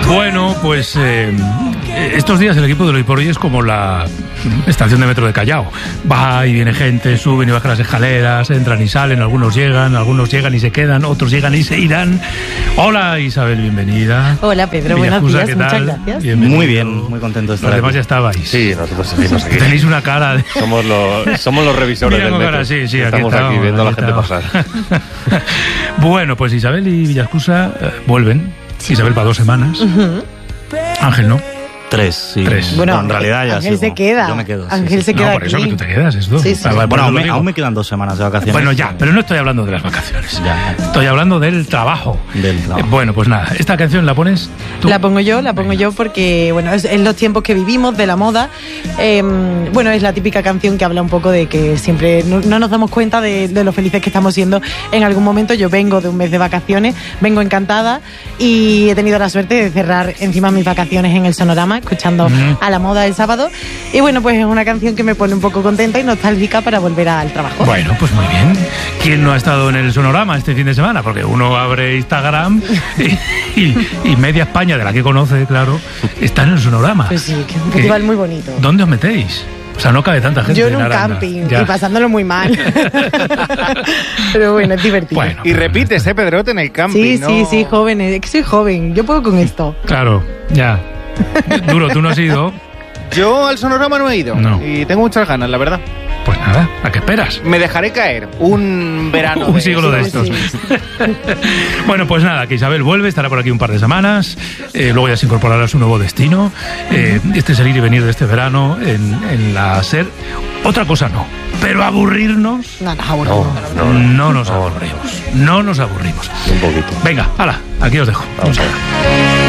Bueno, pues estos días el equipo de Hoy por Hoy es como la estación de metro de Callao. Va y viene gente, suben y bajan las escaleras, entran y salen, algunos llegan y se quedan, otros llegan y se irán. Hola Isabel, bienvenida. Hola Pedro, buenos días, muchas gracias. Bienvenido. Muy bien, muy contento de estar Los demás aquí. ya estabais. Sí, nosotros seguimos aquí. Tenéis una cara de... Somos los revisores Mira del con metro. cara, sí, Estamos aquí viendo a la gente pasar. Bueno, pues Isabel y Villascusa vuelven. Sí. Isabel para 2 semanas. Ángel, ¿no? 3, sí. 3. Bueno, en realidad ya Ángel sigo. se queda. Yo me quedo. Ángel se queda No, por eso aquí. que tú te quedas, es 2. Sí, sí. Bueno, aún me quedan 2 semanas de vacaciones. Bueno, ya, pero no estoy hablando de las vacaciones. Ya. Estoy hablando del trabajo. Del trabajo. Bueno, pues nada, esta canción la pones tú. La pongo yo porque, bueno, es en los tiempos que vivimos, de la moda. Bueno, es la típica canción que habla un poco de que siempre no nos damos cuenta de lo felices que estamos siendo en algún momento. Yo vengo de un mes de vacaciones, vengo encantada y he tenido la suerte de cerrar encima mis vacaciones en el Sonorama, escuchando a la moda el sábado. Y bueno, pues es una canción que me pone un poco contenta y nostálgica para volver al trabajo. Bueno, pues muy bien. ¿Quién no ha estado en el Sonorama este fin de semana? Porque uno abre Instagram y media España, de la que conoce, claro, está en el Sonorama. Pues sí, que es un festival muy bonito. ¿Dónde os metéis? O sea, no cabe tanta gente. Yo en un Aranda. camping Ya. y pasándolo muy mal. Pero bueno, es divertido. Bueno, Y repites, Pedrote, en el camping, Sí, ¿no? sí, joven, es que soy joven, yo puedo con esto. claro, ya. Duro, tú no has ido. Yo al Sonorama no he ido. No. Y tengo muchas ganas, la verdad. Pues nada, ¿a qué esperas? Me dejaré caer un verano. Un siglo de sí, estos. sí. Bueno, pues nada, que Isabel vuelve, estará por aquí un par de semanas, luego ya se incorporará a su nuevo destino. Este es el ir y venir de este verano en la SER. Otra cosa no, pero aburrirnos, No, nos aburrimos. no nos aburrimos. No nos aburrimos. Un poquito. Venga, hala, aquí os dejo. Vamos a ver.